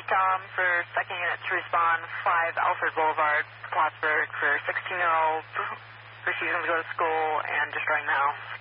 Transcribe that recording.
Tom for 2nd Unit to respond, 5 Alfred Boulevard, Plattsburgh, for 16-year-old refusing to go to school and destroying the house.